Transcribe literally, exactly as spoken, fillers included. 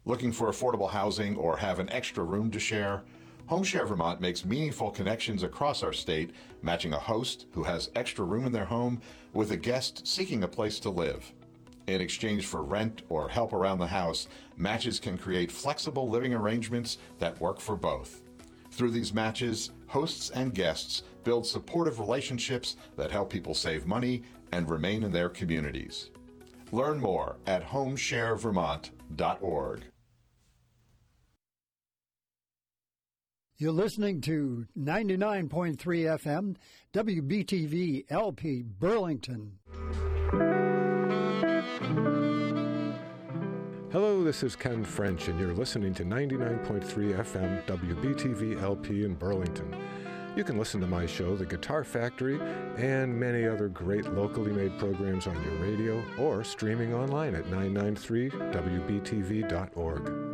Looking for affordable housing or have an extra room to share? HomeShare Vermont makes meaningful connections across our state, matching a host who has extra room in their home with a guest seeking a place to live. In exchange for rent or help around the house, matches can create flexible living arrangements that work for both. Through these matches, hosts and guests build supportive relationships that help people save money and remain in their communities. Learn more at home share vermont dot org. You're listening to ninety-nine point three F M, W B T V L P, Burlington. Hello, this is Ken French, and you're listening to ninety-nine point three F M, W B T V L P in Burlington. You can listen to my show, The Guitar Factory, and many other great locally made programs on your radio or streaming online at nine ninety-three W B T V dot org.